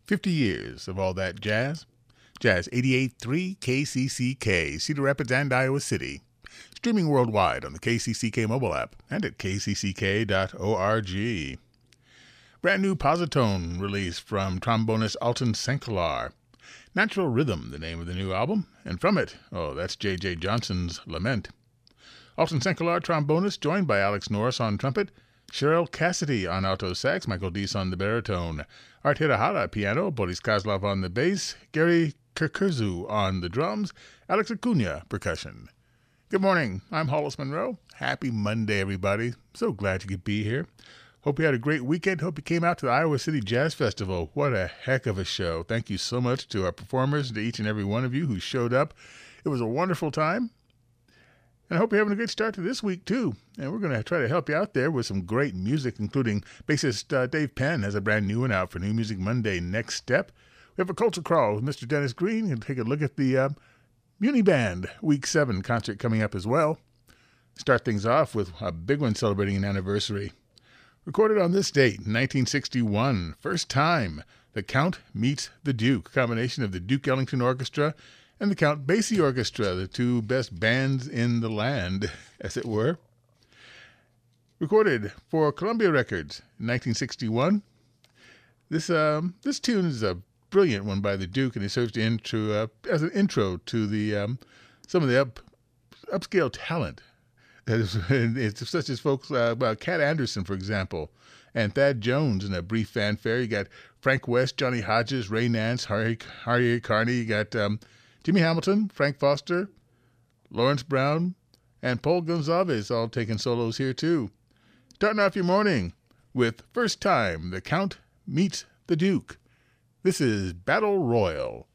50 years of all that jazz. Jazz 88.3 KCCK, Cedar Rapids and Iowa City. Streaming worldwide on the KCCK mobile app and at kcck.org. Brand new Positone release from trombonist Alton Senklar. Natural Rhythm, the name of the new album, and from it, that's J.J. Johnson's Lament. Alton Senklar, trombonist, joined by Alex Norris on trumpet, Cheryl Cassidy on alto sax, Michael Deese on the baritone, Art Hirahara piano, Boris Kozlov on the bass, Gary Kirkurzu on the drums, Alex Acuna percussion. Good morning, I'm Hollis Monroe. Happy Monday, everybody. So glad you could be here. Hope you had a great weekend. Hope you came out to the Iowa City Jazz Festival. What a heck of a show. Thank you so much to our performers, to each and every one of you who showed up. It was a wonderful time. And I hope you're having a good start to this week, too. And we're going to try to help you out there with some great music, including bassist Dave Penn has a brand new one out for New Music Monday, Next Step. We have a Culture Crawl with Mr. Dennis Green. We'll take a look at the Muni Band Week 7 concert coming up as well. Start things off with a big one celebrating an anniversary. Recorded on this date, 1961, first time, the Count meets the Duke, combination of the Duke Ellington Orchestra and the Count Basie Orchestra, the two best bands in the land, as it were. Recorded for Columbia Records in 1961. This tune is a brilliant one by the Duke, and it serves as an intro to the some of the upscale talent. It's such as folks, Cat Anderson, for example, and Thad Jones in a brief fanfare. You got Frank West, Johnny Hodges, Ray Nance, Harry Carney. You got Jimmy Hamilton, Frank Foster, Lawrence Brown, and Paul Gonzalez all taking solos here too. Starting off your morning with First Time, the Count Meets the Duke. This is Battle Royal.